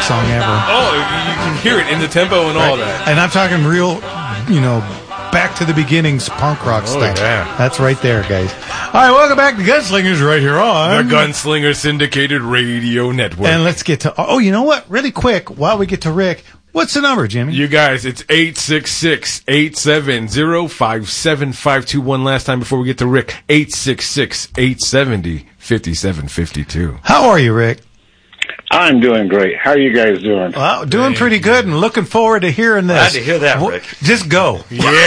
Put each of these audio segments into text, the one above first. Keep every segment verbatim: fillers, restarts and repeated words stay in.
song ever. Oh, you can hear it in the tempo and right. all that. And I'm talking real, you know, back to the beginnings punk rock oh, stuff. Yeah. That's right there, guys. All right, welcome back to Gunslingers right here on the Gunslinger Syndicated Radio Network. And let's get to, oh, you know what? Really quick, while we get to Rick, what's the number, Jimmy? You guys, it's eight six six, eight seven zero, five seven five two. One last time before we get to Rick. eight six six, eight seven zero, five seven five two. How are you, Rick? I'm doing great. How are you guys doing? Well, doing pretty good and looking forward to hearing this. Glad to hear that, Rick. Just go.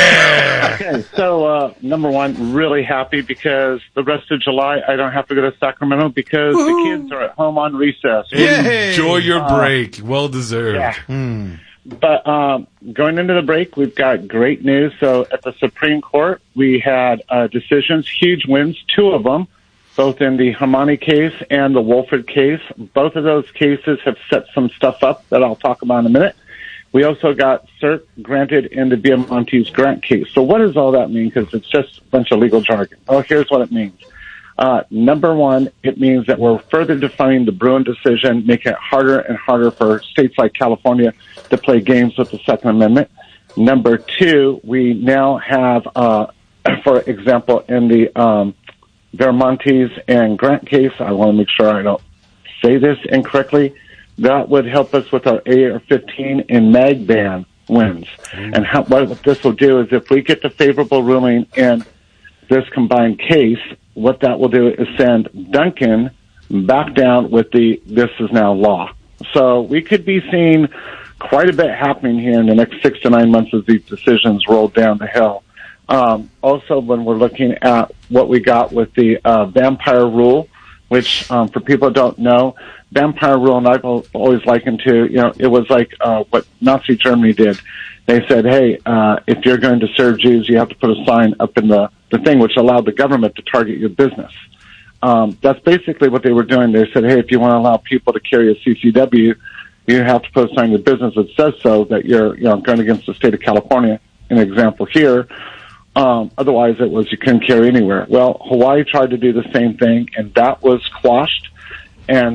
Yeah. Okay, so uh, number one, really happy because the rest of July I don't have to go to Sacramento because Woo-hoo. the kids are at home on recess. Yay. Enjoy your break. Uh, well deserved. Yeah. Mm. But um, going into the break, we've got great news. So at the Supreme Court, we had uh, decisions, huge wins, two of them, both in the Hamani case and the Wolford case. Both of those cases have set some stuff up that I'll talk about in a minute. We also got cert granted in the Diamante's grant case. So what does all that mean? Because it's just a bunch of legal jargon. Well, here's what it means. Uh, number one, it means that we're further defining the Bruen decision, making it harder and harder for states like California to play games with the Second Amendment. Number two, we now have, uh, for example, in the um, Viramontes and Grant case, I want to make sure I don't say this incorrectly, that would help us with our A R fifteen and mag ban wins. Mm-hmm. And how, what this will do is if we get the favorable ruling in this combined case, what that will do is send Duncan back down with the this is now law. So we could be seeing quite a bit happening here in the next six to nine months as these decisions roll down the hill. Um, also, when we're looking at what we got with the uh, vampire rule, which um, for people who don't know, vampire rule, and I've always likened to, you know, it was like uh, what Nazi Germany did. They said, hey, uh, if you're going to serve Jews, you have to put a sign up in the, the thing, which allowed the government to target your business. Um, that's basically what they were doing. They said, hey, if you want to allow people to carry a C C W, you have to put a sign in your business that says so, that you're, you know, going against the state of California. An example here. Um, otherwise, it was you couldn't carry anywhere. Well, Hawaii tried to do the same thing, and that was quashed. And